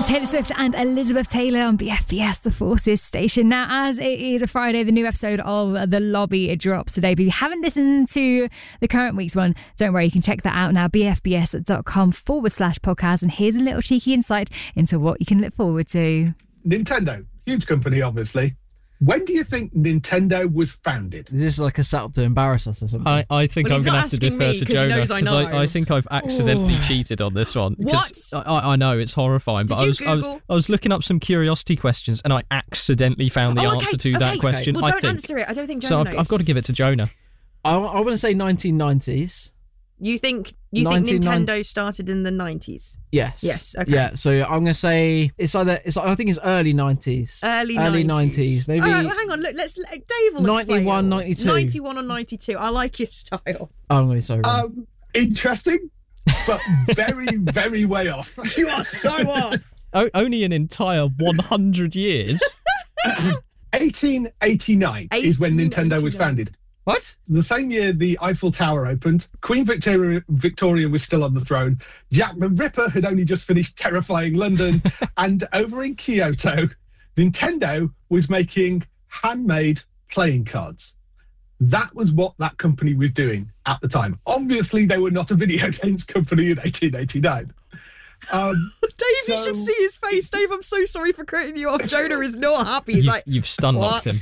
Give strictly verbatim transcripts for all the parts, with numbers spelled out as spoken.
Taylor Swift and Elizabeth Taylor on B F B S, the Forces station. Now, as it is a Friday, the new episode of The Lobby drops today. But if you haven't listened to the current week's one, don't worry, you can check that out now, bfbs.com forward slash podcast. And here's a little cheeky insight into what you can look forward to. Nintendo, huge company, obviously. When do you think Nintendo was founded? Is this like a setup to embarrass us or something? I, I think well, I'm going to have to defer me, to Jonah because I, I, I think I've accidentally oh. cheated on this one. What? I, I know, it's horrifying. Did but I you was, I was Google? I was looking up some curiosity questions and I accidentally found the oh, okay, answer to okay. that question. Well, I don't think. answer it. I don't think Jonah So I've, knows. I've got to give it to Jonah. I, I want to say nineteen nineties. You think you think nineteen ninety Nintendo started in the nineties? Yes. Yes, okay. Yeah, so I'm going to say it's either, it's I think it's early nineties. Early, early nineties. nineties. Maybe. All right, well, hang on. Look, let's let, Dave will explain. ninety-one, ninety-two. ninety-one or ninety-two. I like your style. Oh, I'm really sorry. Ron. Um, interesting, but very, very way off. You are so off. O- only an entire one hundred years. eighteen eighty-nine is when Nintendo was founded. What? The same year the Eiffel Tower opened, Queen Victoria, Victoria was still on the throne, Jack the Ripper had only just finished terrifying London, and over in Kyoto, Nintendo was making handmade playing cards. That was what that company was doing at the time. Obviously, they were not a video games company in eighteen eighty-nine. Um, Dave, so, you should see his face. Dave, I'm so sorry for cutting you off. Jonah is not happy. He's you've, like, you've stun locked what? him.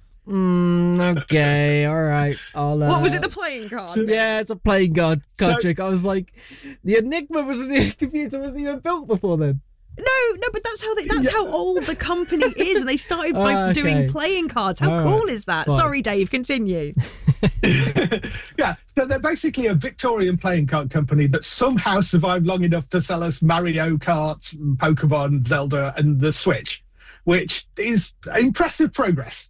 Mm, okay, all right. I'll, uh, What was it, the playing card? So- Yeah, it's a playing card, card So- trick. I was like, the Enigma was the computer wasn't even built before then. No, no, but that's how they, that's how old the company is, and they started by Ah, okay. doing playing cards. How All cool right, is that? fine. Sorry, Dave, continue. yeah, so they're basically a Victorian playing card company that somehow survived long enough to sell us Mario Kart, Pokemon, Zelda, and the Switch, which is impressive progress.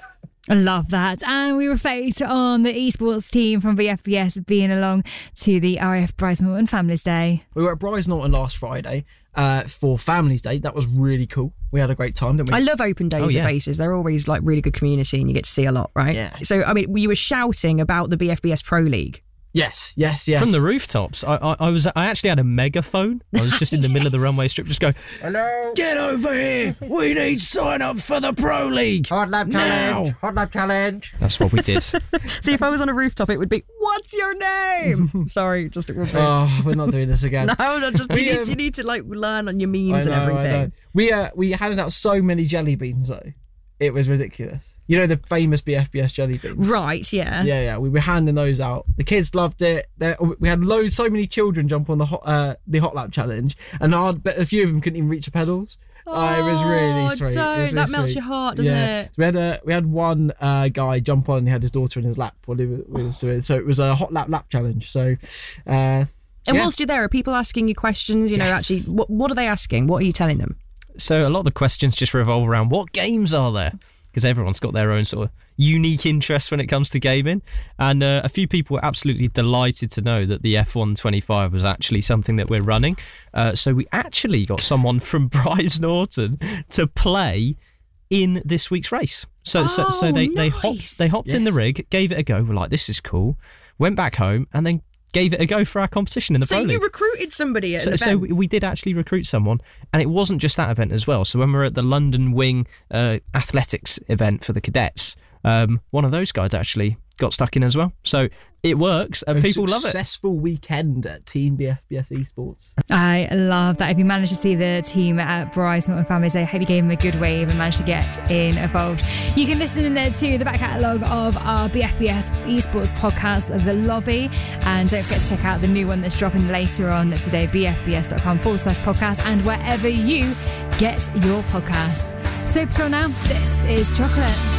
I love that. And we reflect on the esports team from B F B S being along to the R A F Bryce Norton Families Day. We were at Bryce Norton last Friday uh, for Families Day. That was really cool. We had a great time, didn't we? I love open days Oh, yeah. at bases. They're always like really good community, and you get to see a lot, right? Yeah. So, I mean, you were shouting about the B F B S Pro League. Yes, yes, yes. From the rooftops. I, I, I was. I actually had a megaphone. I was just in the middle of the runway strip, just go, Hello. get over here. We need sign up for the Pro League. Hot lap challenge. Hot lap challenge. That's what we did. See, if I was on a rooftop, it would be, what's your name? Sorry, just it would be. Oh, we're not doing this again. No, no, just, you, We, need, um, you need to like learn on your I memes know, and I know. everything. We uh, we handed out so many jelly beans though. It was ridiculous. You know the famous B F B S jelly beans. Right, yeah. Yeah, yeah. We were handing those out. The kids loved it. They're, we had loads, so many children jump on the hot, uh, the hot lap challenge, and I bet a few of them couldn't even reach the pedals. Oh, it was really sweet. It was Don't. really That melts sweet. your heart, doesn't yeah. it? We had a we had one uh, guy jump on and he had his daughter in his lap while he was, he was doing it. So it was a hot lap lap challenge. So. Uh, And yeah. whilst you're there, are people asking you questions? You know, Yes. actually, what what are they asking? What are you telling them? So a lot of the questions just revolve around what games are there? Because everyone's got their own sort of unique interest when it comes to gaming. And uh, a few people were absolutely delighted to know that the F one twenty-five was actually something that we're running. Uh, so we actually got someone from Bryce Norton to play in this week's race. So Oh, so, so they, they nice. hopped, they hopped in the Yes. rig, gave it a go. We're like, this is cool. Went back home and then gave it a go for our competition in the So Pro you League. recruited somebody at So, an so event? we, we did actually recruit someone, and it wasn't just that event as well. So when we were at the London Wing uh, athletics event for the cadets, um, one of those guys actually got stuck in as well. So it works, and a people love it. Successful weekend at Team B F B S Esports. I love that. If you managed to see the team at Bryce Norton Families Day, I hope you gave them a good wave and managed to get involved. You can listen to the back catalogue of our B F B S Esports podcast, The Lobby, and don't forget to check out the new one that's dropping later on today, bfbs.com forward slash podcast, and wherever you get your podcasts. So, till now, this is Chocolate.